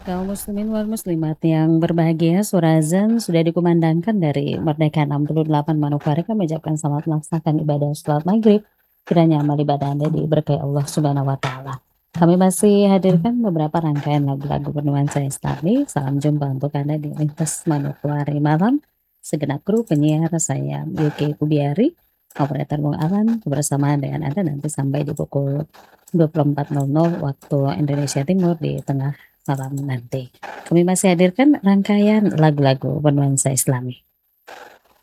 Kaum muslimin wal muslimat yang berbahagia, surah azan sudah dikumandangkan dari Merdeka 68 Manokwari kami ucapkan selamat melaksanakan ibadah sholat maghrib. Kiranya amal ibadah Anda diberkahi Allah Subhanahu wa Ta'ala. Kami masih hadirkan beberapa rangkaian lagu-lagu bernuansa Islami. Salam jumpa untuk Anda di Lintas Manokwari malam. Segenap kru penyiar saya Yuki Kubiari, operator Bung Alan, kebersamaan dengan Anda nanti sampai di pukul 24.00 waktu Indonesia Timur di tengah malam nanti. Kami masih hadirkan rangkaian lagu-lagu bernuansa Islami.